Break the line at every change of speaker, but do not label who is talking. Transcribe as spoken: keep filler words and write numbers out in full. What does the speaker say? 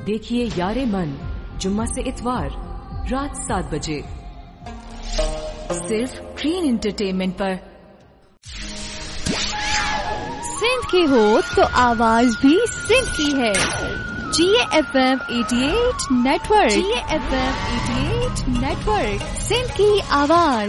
देखिए यारे मन जुम्मा से इतवार रात सात बजे सिर्फ ग्रीन एंटरटेनमेंट पर।
सिंध की हो तो आवाज भी सिंध की है। जी एफ एम अठासी नेटवर्क, जी एफ एम अठासी नेटवर्क, सिंध की आवाज।